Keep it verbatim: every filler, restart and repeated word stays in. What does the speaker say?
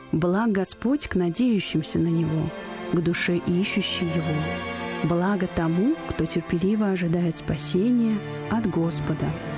Благ Господь к надеющимся на Него, к душе ищущей Его. Благо тому, кто терпеливо ожидает спасения от Господа.